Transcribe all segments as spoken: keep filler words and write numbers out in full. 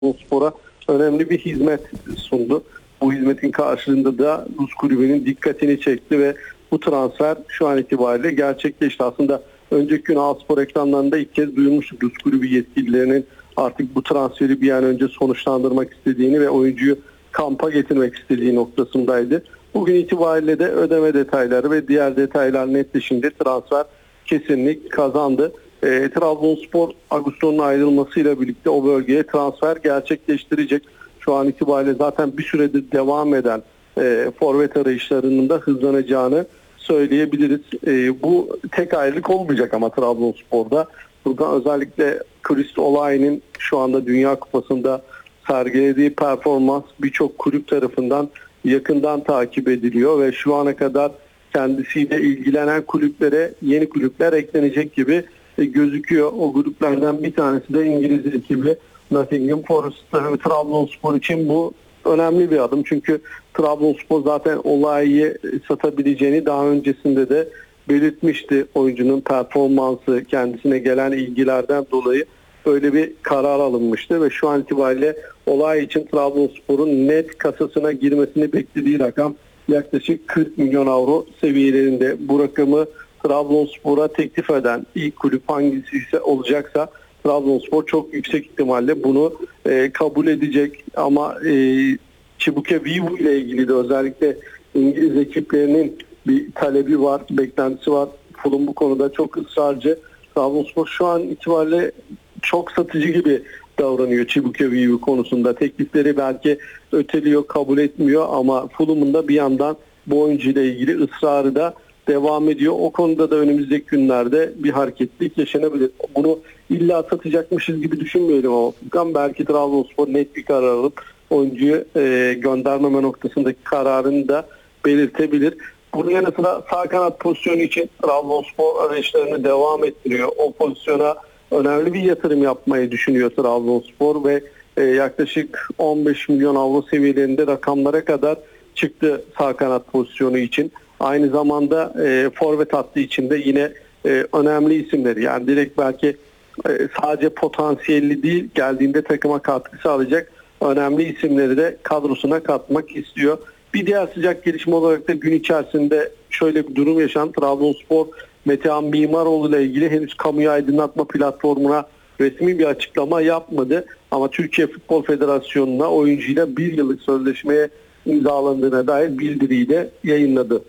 Trabzonspor'a önemli bir hizmet sundu. Bu hizmetin karşılığında da Rus kulübünün dikkatini çekti ve bu transfer şu an itibariyle gerçekleşti. Aslında önceki gün A-Spor ekranlarında ilk kez duyurmuştuk Rus kulübü yetkililerinin artık bu transferi bir an önce sonuçlandırmak istediğini ve oyuncuyu kampa getirmek istediği noktasındaydı. Bugün itibariyle de ödeme detayları ve diğer detaylar netleşince transfer kesinlik kazandı. E, Trabzonspor Augusto'nun ayrılmasıyla birlikte o bölgeye transfer gerçekleştirecek. Şu an itibariyle zaten bir süredir devam eden e, forvet arayışlarının da hızlanacağını söyleyebiliriz. E, bu tek ayrılık olmayacak ama Trabzonspor'da. Burada özellikle Chris Olay'ın şu anda Dünya Kupası'nda sergilediği performans birçok kulüp tarafından yakından takip ediliyor ve şu ana kadar kendisiyle ilgilenen kulüplere yeni kulüpler eklenecek gibi gözüküyor. O gruplardan bir tanesi de İngiliz ekibi Nottingham Forest. Trabzonspor için bu önemli bir adım. Çünkü Trabzonspor zaten Olay'ı satabileceğini daha öncesinde de belirtmişti. Oyuncunun performansı, kendisine gelen ilgilerden dolayı böyle bir karar alınmıştı ve şu an itibariyle Olay için Trabzonspor'un net kasasına girmesini beklediği rakam yaklaşık kırk milyon avro seviyelerinde. Bu rakamı Trabzonspor'a teklif eden ilk kulüp hangisi ise olacaksa Trabzonspor çok yüksek ihtimalle bunu e, kabul edecek. Ama e, Çibuke Vivu ile ilgili de özellikle İngiliz ekiplerinin bir talebi var, beklentisi var. Fulham bu konuda çok ısrarcı. Trabzonspor şu an itibariyle çok satıcı gibi davranıyor Çibuke Vivu konusunda. Teklifleri belki öteliyor, kabul etmiyor ama Fulham'ın da bir yandan bu oyuncuyla ilgili ısrarı da devam ediyor. O konuda da önümüzdeki günlerde bir hareketlilik yaşanabilir. Bunu illa satacakmışız gibi düşünmeyelim ama belki Trabzonspor net bir karar alıp oyuncuyu e, göndermeme noktasındaki kararını da belirtebilir. Bunun yanı sıra sağ kanat pozisyonu için Trabzonspor arayışlarını devam ettiriyor. O pozisyona önemli bir yatırım yapmayı düşünüyor Trabzonspor ve e, yaklaşık on beş milyon avro seviyelerinde rakamlara kadar çıktı sağ kanat pozisyonu için. Aynı zamanda e, forvet hattı içinde yine e, önemli isimleri, yani direkt belki e, sadece potansiyelli değil, geldiğinde takıma katkı sağlayacak önemli isimleri de kadrosuna katmak istiyor. Bir diğer sıcak gelişme olarak da gün içerisinde şöyle bir durum yaşandı. Trabzonspor Metehan Mimaroğlu ile ilgili henüz kamuya aydınlatma platformuna resmi bir açıklama yapmadı. Ama Türkiye Futbol Federasyonu'na oyuncuyla bir yıllık sözleşmeye imzalandığına dair bildiriyi de yayınladı.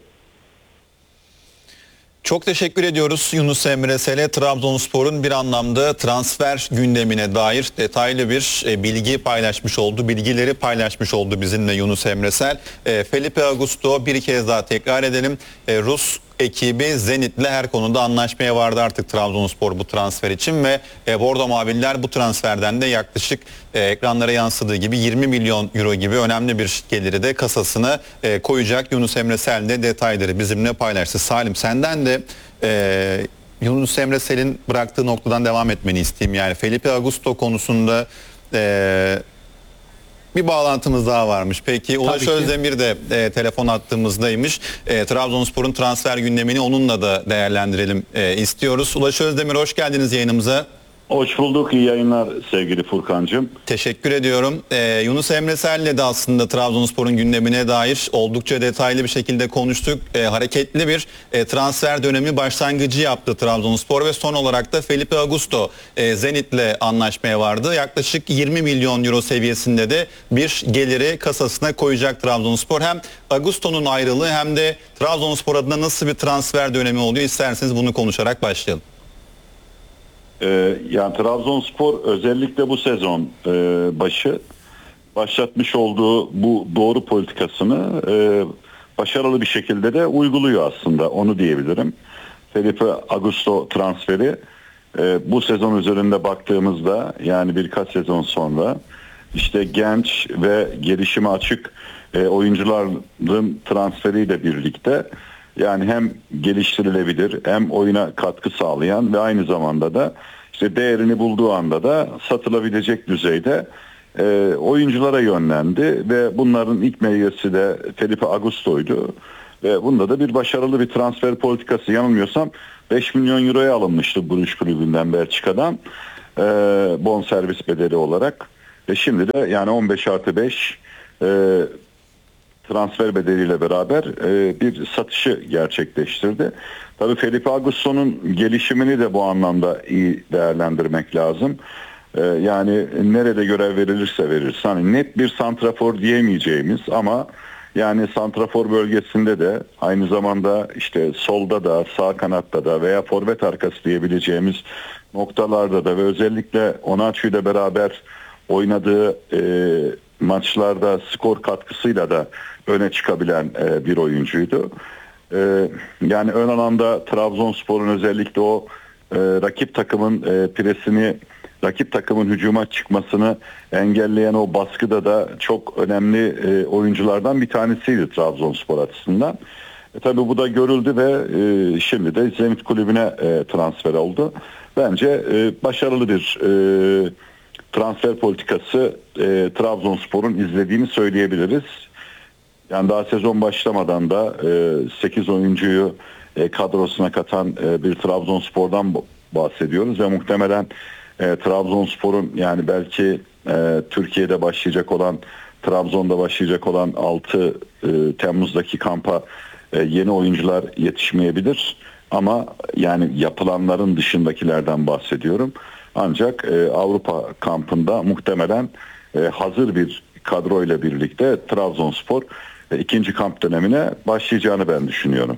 Çok teşekkür ediyoruz Yunus Emre Sel'e. Trabzonspor'un bir anlamda transfer gündemine dair detaylı bir e, bilgi paylaşmış oldu. Bilgileri paylaşmış oldu bizimle Yunus Emre Sel. E, Felipe Augusto, bir kez daha tekrar edelim. E, Rus ekibi Zenit'le her konuda anlaşmaya vardı artık Trabzonspor bu transfer için ve e, Bordo Mavililer bu transferden de yaklaşık e, ekranlara yansıdığı gibi yirmi milyon euro gibi önemli bir geliri de kasasına e, koyacak. Yunus Emre Sel de detayları bizimle paylaştı. Salim, senden de e, Yunus Emre Sel'in bıraktığı noktadan devam etmeni isteyeyim. Yani Felipe Augusto konusunda e, bir bağlantımız daha varmış. Peki Ulaş Özdemir de e, telefon attığımızdaymış. E, Trabzonspor'un transfer gündemini onunla da değerlendirelim e, istiyoruz. Ulaş Özdemir, hoş geldiniz yayınımıza. Hoş bulduk. İyi yayınlar sevgili Furkancığım. Teşekkür ediyorum. Ee, Yunus Emre Sel'le de aslında Trabzonspor'un gündemine dair oldukça detaylı bir şekilde konuştuk. Ee, hareketli bir e, transfer dönemi başlangıcı yaptı Trabzonspor ve son olarak da Felipe Augusto e, Zenit'le anlaşmaya vardı. Yaklaşık yirmi milyon euro seviyesinde de bir geliri kasasına koyacak Trabzonspor. Hem Augusto'nun ayrılığı hem de Trabzonspor adına nasıl bir transfer dönemi oluyor, isterseniz bunu konuşarak başlayalım. Ee, yani Trabzonspor özellikle bu sezon e, başı başlatmış olduğu bu doğru politikasını e, başarılı bir şekilde de uyguluyor aslında, onu diyebilirim. Felipe Augusto transferi e, bu sezon üzerinde baktığımızda, yani birkaç sezon sonra işte genç ve gelişime açık e, oyuncuların transferiyle birlikte yani hem geliştirilebilir hem oyuna katkı sağlayan ve aynı zamanda da işte değerini bulduğu anda da satılabilecek düzeyde e, oyunculara yönlendi ve bunların ilk meyvesi de Felipe Augusto'ydu. Ve bunda da bir başarılı bir transfer politikası, yanılmıyorsam beş milyon euroya alınmıştı Bruges kulübünden, Belçika'dan e, bonservis bedeli olarak. Ve şimdi de yani on beş artı beş e, transfer bedeliyle beraber e, bir satışı gerçekleştirdi. Tabii Felipe Augusto'nun gelişimini de bu anlamda iyi değerlendirmek lazım. E, yani nerede görev verilirse verirse, hani net bir santrafor diyemeyeceğimiz ama yani santrafor bölgesinde de aynı zamanda işte solda da, sağ kanatta da veya forvet arkası diyebileceğimiz noktalarda da ve özellikle Onaçu ile beraber oynadığı e, maçlarda skor katkısıyla da öne çıkabilen e, bir oyuncuydu. E, yani ön alanda Trabzonspor'un özellikle o e, rakip takımın e, presini, rakip takımın hücuma çıkmasını engelleyen o baskıda da çok önemli e, oyunculardan bir tanesiydi Trabzonspor açısından. E, tabii bu da görüldü ve e, şimdi de Zenit Kulübü'ne e, transfer oldu. Bence e, başarılı bir e, transfer politikası e, Trabzonspor'un izlediğini söyleyebiliriz. Yani daha sezon başlamadan da e, sekiz oyuncuyu e, kadrosuna katan e, bir Trabzonspor'dan bahsediyoruz ve muhtemelen e, Trabzonspor'un yani belki e, Türkiye'de başlayacak olan, Trabzon'da başlayacak olan altı e, Temmuz'daki kampa e, yeni oyuncular yetişmeyebilir ama yani yapılanların dışındakilerden bahsediyorum. Ancak e, Avrupa kampında muhtemelen e, hazır bir kadro ile birlikte Trabzonspor e, ikinci kamp dönemine başlayacağını ben düşünüyorum.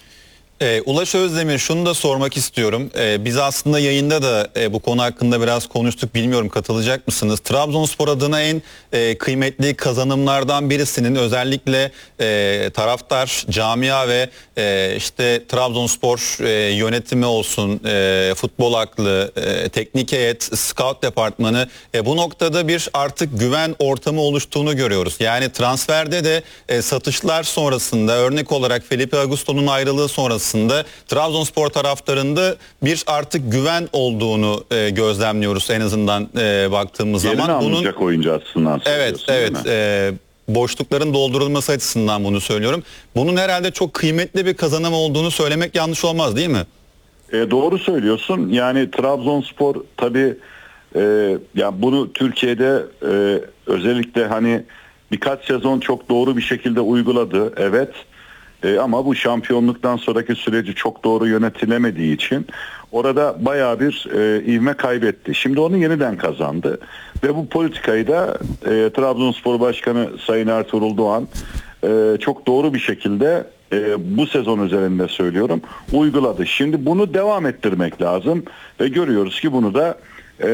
Ee, Ulaş Özdemir, şunu da sormak istiyorum. Ee, biz aslında yayında da e, bu konu hakkında biraz konuştuk. Bilmiyorum katılacak mısınız? Trabzonspor adına en e, kıymetli kazanımlardan birisinin özellikle e, taraftar, camia ve e, işte Trabzonspor e, yönetimi olsun, e, futbol aklı, e, teknik heyet, scout departmanı e, bu noktada bir artık güven ortamı oluştuğunu görüyoruz. Yani transferde de e, satışlar sonrasında örnek olarak Felipe Augusto'nun ayrılığı sonrasında Trabzonspor taraftarında bir artık güven olduğunu e, gözlemliyoruz en azından e, baktığımız Yerini zaman. Bunun almayacak oyuncu açısından evet evet e, boşlukların doldurulması açısından bunu söylüyorum. Bunun herhalde çok kıymetli bir kazanım olduğunu söylemek yanlış olmaz değil mi? E, doğru söylüyorsun. Yani Trabzonspor tabii e, ya bunu Türkiye'de e, özellikle hani birkaç sezon çok doğru bir şekilde uyguladı. Evet. E, ama bu şampiyonluktan sonraki süreci çok doğru yönetilemediği için orada bayağı bir e, ivme kaybetti. Şimdi onu yeniden kazandı ve bu politikayı da e, Trabzonspor Başkanı Sayın Ertuğrul Doğan e, çok doğru bir şekilde e, bu sezon üzerinde söylüyorum uyguladı. Şimdi bunu devam ettirmek lazım ve görüyoruz ki bunu da Ee,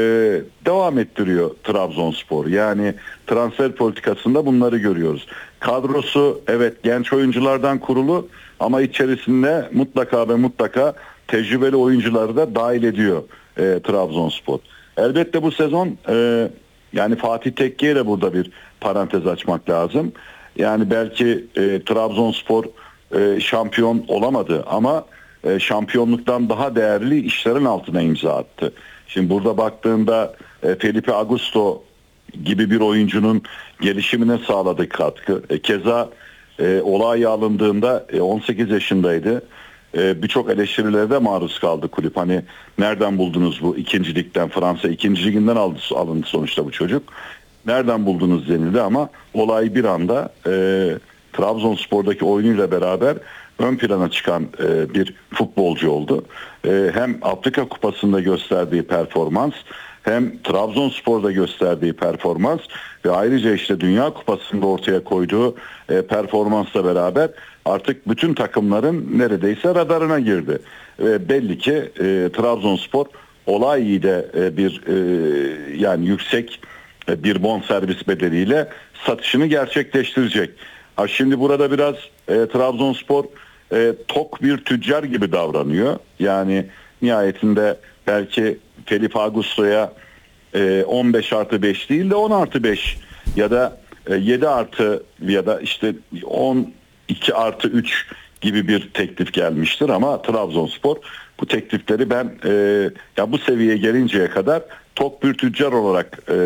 devam ettiriyor Trabzonspor. Yani transfer politikasında bunları görüyoruz. Kadrosu evet genç oyunculardan kurulu ama içerisinde mutlaka ve mutlaka tecrübeli oyuncuları da dahil ediyor e, Trabzonspor. Elbette bu sezon e, yani Fatih Tekke'ye de burada bir parantez açmak lazım. Yani belki e, Trabzonspor e, şampiyon olamadı ama e, şampiyonluktan daha değerli işlerin altına imza attı. Şimdi burada baktığında e, Felipe Augusto gibi bir oyuncunun gelişimine sağladığı katkı. E, keza e, olay alındığında e, on sekiz yaşındaydı. E, Birçok eleştirilere de maruz kaldı kulüp. Hani nereden buldunuz bu ikinci ligden, Fransa ikinci liginden aldı, alındı sonuçta bu çocuk. Nereden buldunuz denildi ama olay bir anda e, Trabzonspor'daki oyunuyla beraber ön plana çıkan e, bir futbolcu oldu. E, hem Afrika Kupası'nda gösterdiği performans, hem Trabzonspor'da gösterdiği performans ve ayrıca işte Dünya Kupası'nda ortaya koyduğu e, performansla beraber artık bütün takımların neredeyse radarına girdi. E, belli ki e, Trabzonspor olay iyi de e, bir e, yani yüksek e, bir bonservis bedeliyle satışını gerçekleştirecek. Ha, şimdi burada biraz e, Trabzonspor e, tok bir tüccar gibi davranıyor. Yani nihayetinde belki Felipe Augusto'ya e, on beş artı beş değil de on artı beş ya da e, yedi artı ya da işte on iki artı üç gibi bir teklif gelmiştir ama Trabzonspor bu teklifleri ben e, ya bu seviyeye gelinceye kadar tok bir tüccar olarak e,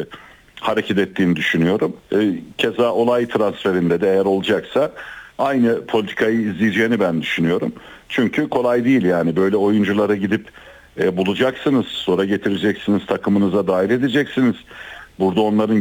hareket ettiğini düşünüyorum. E, keza olay transferinde de eğer olacaksa aynı politikayı izleyeceğini ben düşünüyorum. Çünkü kolay değil yani böyle oyunculara gidip e, bulacaksınız, sonra getireceksiniz, takımınıza dahil edeceksiniz. Burada onların